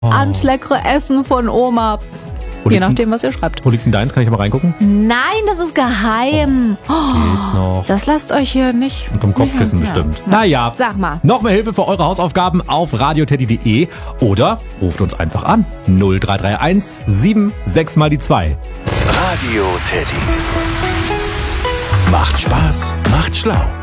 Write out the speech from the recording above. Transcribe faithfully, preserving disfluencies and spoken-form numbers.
Oh. ans leckere Essen von Oma. Wo Je liegt nachdem, was ihr schreibt. Wo liegt denn deins? Kann ich mal reingucken? Nein, das ist geheim. Oh, Geht's noch? das lasst euch hier nicht. Unterm Kopfkissen Ja. bestimmt. Naja. Sag mal. Noch mehr Hilfe für eure Hausaufgaben auf radioteddy punkt de oder ruft uns einfach an. null drei drei eins sieben sechs mal die zwei. Radio Teddy. Macht Spaß, macht schlau.